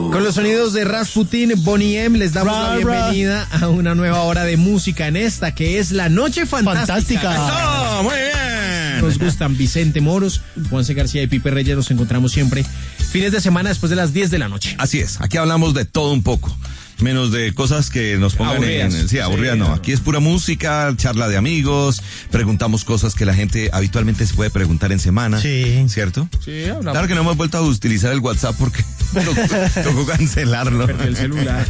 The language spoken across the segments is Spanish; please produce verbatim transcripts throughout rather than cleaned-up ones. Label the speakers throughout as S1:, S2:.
S1: Con los sonidos de Rasputin, Bonnie M, les damos
S2: Ra,
S1: la bienvenida
S2: ra.
S1: a una nueva hora de música en esta, que es la Noche Fantástica.
S2: Fantástica.
S3: ¡Eso! ¡Muy bien!
S1: Nos gustan Vicente Moros, Juanse García y Pipe Reyes. Nos encontramos siempre fines de semana después de las diez de la noche.
S3: Así es, aquí hablamos de todo un poco. Menos de cosas que nos pongan
S1: Aburridas.
S3: en... Sí, aburridas
S1: Sí,
S3: no.
S1: no.
S3: Aquí es pura música, charla de amigos, preguntamos cosas que la gente habitualmente se puede preguntar en semana.
S2: Sí.
S3: ¿Cierto?
S1: Sí, hablamos.
S3: Claro que no hemos vuelto a utilizar el WhatsApp porque tocó, tocó cancelarlo.
S1: Perdí el celular.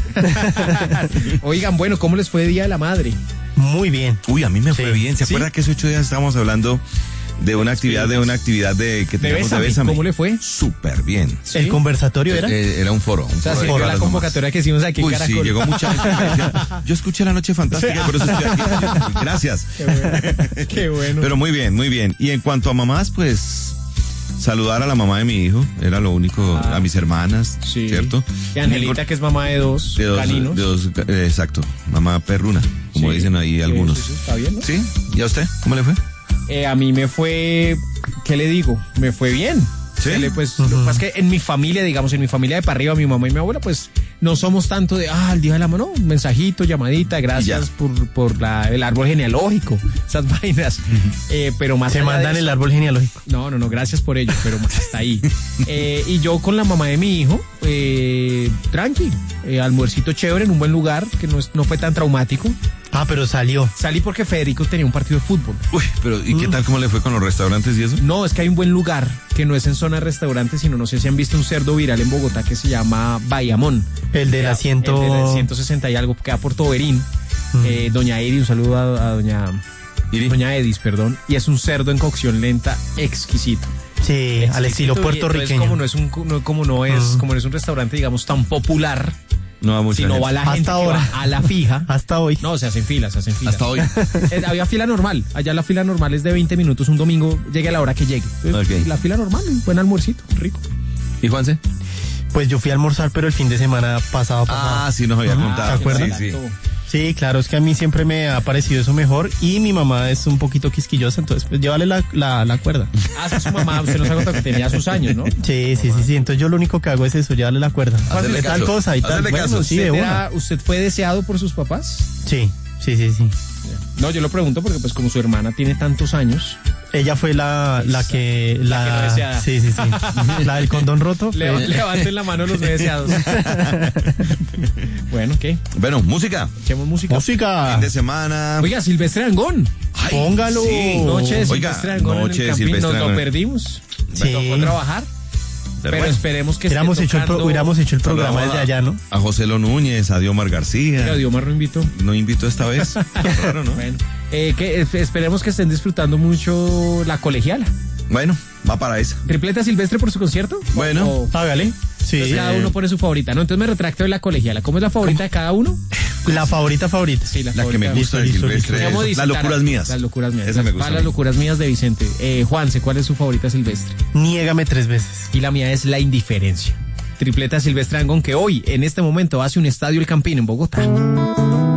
S1: Oigan, bueno, ¿cómo les fue Día de la Madre?
S2: Muy bien.
S3: Uy, a mí me
S2: Sí.
S3: fue bien. ¿Se
S1: ¿Sí?
S3: acuerda que hace ocho días estábamos hablando de una actividad, de una actividad de que
S1: De
S3: teníamos de
S1: Bésame,
S3: Bésame?
S1: ¿cómo le fue?
S3: Súper bien.
S1: ¿Sí?
S2: ¿El conversatorio era?
S3: Eh, era un foro. Un
S1: O sea,
S3: foro
S1: sí,
S3: de
S1: fue la
S3: las mamás.
S1: convocatoria que hicimos aquí en
S3: Uy,
S1: Caracol.
S3: sí, llegó mucha gente. que me decía, yo escuché La Noche Fantástica, por eso estoy aquí. Gracias.
S1: Qué bueno. Qué bueno.
S3: Pero muy bien, muy bien. Y en cuanto a mamás, pues saludar a la mamá de mi hijo, era lo único,
S1: Ah.
S3: a mis hermanas,
S1: Sí.
S3: ¿cierto?
S1: Y Angelita, que es mamá de dos,
S3: de dos,
S1: caninos.
S3: de dos, eh, exacto, mamá perruna, como
S1: Sí.
S3: dicen ahí
S1: Sí,
S3: algunos.
S1: sí, sí, está bien, ¿no?
S3: ¿Sí? ¿Y a usted? ¿Cómo le fue?
S1: Eh, a mí me fue, ¿qué le digo? Me fue bien.
S3: ¿Sí?
S1: Le- Pues, lo que pasa es que en mi familia, digamos, en mi familia de para arriba, mi mamá y mi abuela, pues no somos tanto de, ah, el día de la mano, un mensajito, llamadita, gracias
S3: ya.
S1: por, por la, el árbol genealógico, esas vainas. Eh, pero más
S2: Se
S1: allá de
S2: mandan
S1: eso-
S2: el árbol genealógico.
S1: No, no, no, gracias por ello, pero más hasta ahí. Eh, y yo con la mamá de mi hijo, eh, tranqui, eh, almuercito chévere en un buen lugar, que no, es- no fue tan traumático.
S2: Ah, pero salió.
S1: Salí porque Federico tenía un partido de fútbol.
S3: Uy, pero ¿y qué tal cómo le fue con los restaurantes y eso?
S1: No, es que hay un buen lugar que no es en zona de restaurante, sino no sé si han visto un cerdo viral en Bogotá que se llama Bayamón.
S2: El del
S1: Queda-
S2: asiento.
S1: El del ciento sesenta y algo, queda por Toberín. Eh, doña Edi, un saludo a, a doña,
S3: Iri.
S1: doña Edis, perdón. Y es un cerdo en cocción lenta exquisito.
S2: Sí, al estilo
S1: Exquisito, y
S2: puertorriqueño.
S1: entonces, como no es un, no, como no es,
S2: Mm.
S1: como no es un restaurante, digamos, tan popular,
S3: No va mucha
S1: sino
S3: gente.
S1: va la
S2: Hasta
S1: gente que
S2: ahora.
S1: va a la fija.
S2: Hasta hoy.
S1: No, se hacen filas, se hacen filas.
S3: Hasta hoy.
S1: Eh, había fila normal. Allá la fila normal es de veinte minutos un domingo, llegue a la hora que llegue. Entonces,
S3: Ok.
S1: la fila normal, un buen almuercito, rico.
S3: ¿Y Juanse?
S2: Pues yo fui a almorzar, pero el fin de semana pasado. pasado.
S3: Ah, sí nos había
S2: Ajá,
S3: contado.
S2: ¿se acuerdan?
S3: Sí, sí.
S2: Sí, claro, es que a mí siempre me ha parecido eso mejor y mi mamá es un poquito quisquillosa, entonces pues llévale la, la, la cuerda.
S1: Ah, sí, su mamá, usted nos ha contado que tenía sus años, ¿no?
S2: Sí, sí, sí, sí, entonces yo lo único que hago es eso, llévale la cuerda.
S3: Hacerle
S2: Tal
S3: caso,
S2: cosa y tal.
S3: hacerle
S2: Bueno,
S3: caso.
S2: sí, de
S1: ¿Usted,
S2: una.
S1: era- ¿Usted fue deseado por sus papás?
S2: Sí, sí, sí, sí.
S1: No, yo lo pregunto porque pues como su hermana tiene tantos años,
S2: Ella fue la, la que,
S1: La que no
S2: la,
S1: deseada.
S2: sí, sí, sí, la del condón roto.
S1: le,
S2: fue-
S1: levanten la mano los no deseados. Bueno, ¿qué?
S3: Bueno, música.
S1: Echemos música.
S2: Música.
S3: Fin de semana.
S1: Oiga, Silvestre Angón.
S3: Ay,
S2: póngalo.
S3: sí.
S1: Noche de
S3: Oiga,
S1: Silvestre Angón
S3: noche
S1: en
S3: de
S1: el Campín.
S3: Silvestre
S1: Nos lo
S3: Angón.
S1: perdimos.
S2: Sí.
S1: Me tocó trabajar.
S3: Pero
S1: Pero
S3: bueno,
S1: esperemos que
S2: Hubiéramos
S1: esté
S2: hecho, el pro-
S1: tocando-
S2: hubiéramos hecho el programa
S3: saludamos
S2: desde
S3: a-
S2: allá, ¿no?
S3: A José Lo Núñez, a Diomar García.
S1: Pero Dios me lo invitó.
S3: No invitó esta vez. Claro, ¿no?
S1: Bueno, eh, que, eh, esperemos que estén disfrutando mucho la colegiala.
S3: Bueno, va para esa.
S1: ¿Tripleta Silvestre por su concierto?
S3: Bueno.
S1: O-
S2: Hágale. Sí.
S1: Entonces cada uno pone su favorita, ¿no? Entonces me retracto de la colegiala. ¿Cómo es la favorita de cada uno?
S2: La favorita favorita.
S1: Sí,
S3: La que
S1: favorita.
S3: me gusta de
S2: Listo, listo,
S3: Silvestre
S2: listo.
S1: Vamos a
S3: es Las
S1: disfrutar
S3: locuras
S1: a-
S3: mías.
S1: Las locuras mías.
S3: Esa me
S1: Las-
S3: gusta.
S1: Para
S3: a
S1: las
S3: mí.
S1: locuras mías de Vicente. Eh, Juanse, ¿cuál es su favorita Silvestre?
S2: Niégame tres veces.
S1: Y la mía es La Indiferencia. Tripleta Silvestre Angón, que hoy, en este momento, hace un estadio El Campín en Bogotá.